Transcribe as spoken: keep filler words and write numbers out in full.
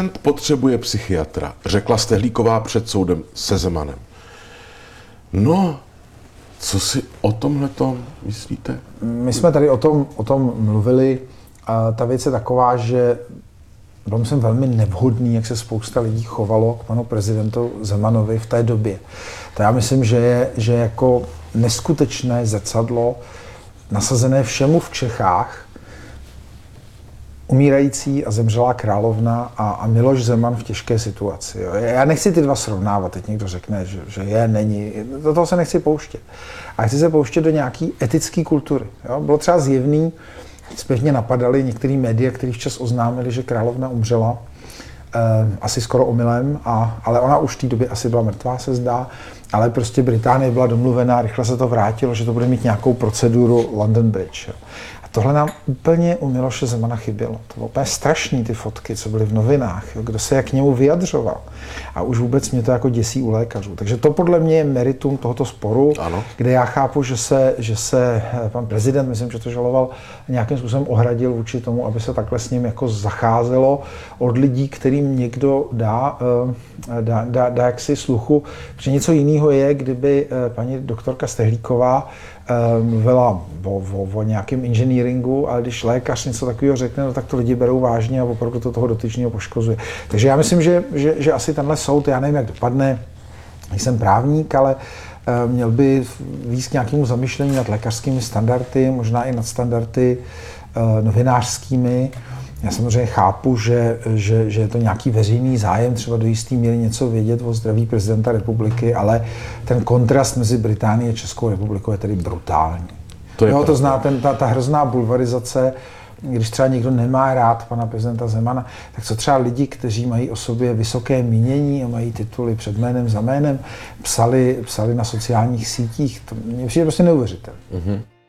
Prezident potřebuje psychiatra, řekla Stehlíková před soudem se Zemanem. No, co si o tomhletom myslíte? My jsme tady o tom, o tom mluvili. A ta věc je taková, že byl myslím velmi nevhodný, jak se spousta lidí chovalo k panu prezidentu Zemanovi v té době. To já myslím, že je že jako neskutečné zrcadlo nasazené všemu v Čechách, umírající a zemřelá královna a, a Miloš Zeman v těžké situaci. Jo. Já nechci ty dva srovnávat, teď někdo řekne, že, že je, není, do toho se nechci pouštět. A chci se pouštět do nějaký etické kultury. Jo. Bylo třeba zjevný, zpětně napadali některé média, kteří včas oznámili, že královna umřela, eh, asi skoro omylem, a, ale ona už v té době asi byla mrtvá, se zdá, ale prostě Británie byla domluvená, rychle se to vrátilo, že to bude mít nějakou proceduru London Bridge. Jo. Tohle nám úplně u Miloše Zemana chybělo. To bylo úplně strašný, ty fotky, co byly v novinách, jo, kdo se jak k němu vyjadřoval. A už vůbec mě to jako děsí u lékařů. Takže to podle mě je meritum tohoto sporu, ano. Kde já chápu, že se, že se pan prezident, myslím, že to žaloval, nějakým způsobem ohradil vůči tomu, aby se takhle s ním jako zacházelo od lidí, kterým někdo dá, dá, dá, dá jaksi sluchu. Protože něco jiného je, kdyby paní doktorka Stehlíková mluvila o, o, o nějakém inženýringu, ale když lékař něco takového řekne, no, tak to lidi berou vážně a opravdu to toho dotyčného poškozuje. Takže já myslím, že, že, že asi tenhle soud, já nevím, jak dopadne, nejsem právník, ale uh, měl by vést k nějakému zamyšlení nad lékařskými standardy, možná i nad standardy uh, novinářskými. Já samozřejmě chápu, že, že, že je to nějaký veřejný zájem, třeba do jistý míry něco vědět o zdraví prezidenta republiky, ale ten kontrast mezi Británií a Českou republikou je tedy brutální. To, je jo, to zná ten, ta, ta hrozná bulvarizace, když třeba někdo nemá rád pana prezidenta Zemana, tak co třeba lidi, kteří mají o sobě vysoké mínění a mají tituly před jménem, za jménem, psali, psali na sociálních sítích, to mě přijde prostě neuvěřitelné. Mm-hmm.